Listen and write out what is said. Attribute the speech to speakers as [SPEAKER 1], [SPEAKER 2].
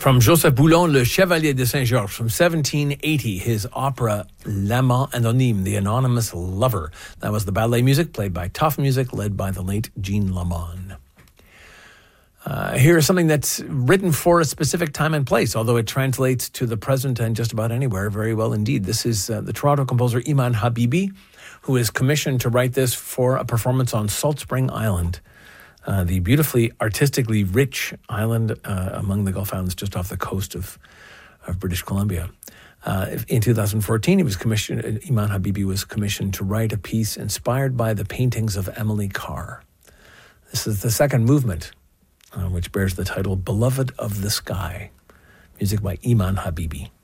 [SPEAKER 1] From Joseph Boulon, Le Chevalier de Saint-Georges, from 1780, his opera L'Amant Anonyme, The Anonymous Lover. That was the ballet music played by Toff Music, led by the late Jean Lamon. Here is something that's written for a specific time and place, although it translates to the present and just about anywhere very well indeed. This is the Toronto composer Iman Habibi, who is commissioned to write this for a performance on Salt Spring Island, the beautifully artistically rich island among the Gulf Islands just off the coast of British Columbia. In 2014, Iman Habibi was commissioned to write a piece inspired by the paintings of Emily Carr. This is the second movement, which bears the title Beloved of the Sky. Music by Iman Habibi.